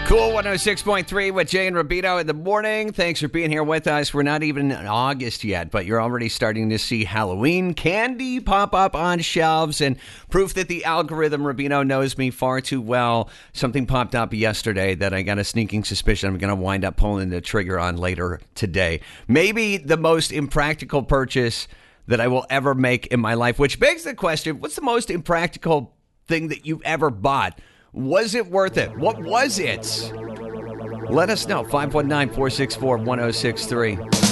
Cool 106.3 with Jay and Rubino in the morning. Thanks for being here with us. We're not even in August yet, but you're already starting to see Halloween candy pop up on shelves, and proof that the algorithm, Rubino, knows me far too well. Something popped up yesterday that I got a sneaking suspicion I'm going to wind up pulling the trigger on later today. Maybe the most impractical purchase that I will ever make in my life, which begs the question, what's the most impractical thing that you've ever bought? Was it worth it? What was it? Let us know. 519-464-1063.